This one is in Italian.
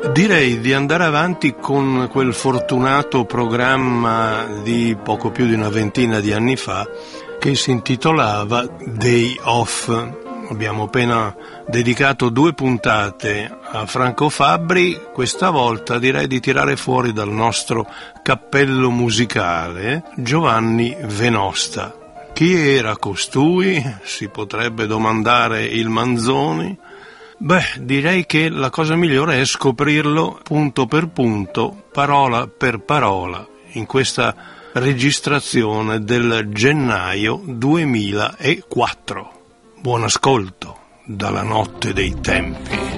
Direi di andare avanti con quel fortunato programma di poco più di una ventina di anni fa che si intitolava Day Off. Abbiamo appena dedicato 2 puntate a Franco Fabbri, questa volta direi di tirare fuori dal nostro cappello musicale Giovanni Venosta. Chi era costui? Si potrebbe domandare il Manzoni. Direi che la cosa migliore è scoprirlo punto per punto, parola per parola, in questa registrazione del gennaio 2004. Buon ascolto dalla notte dei tempi.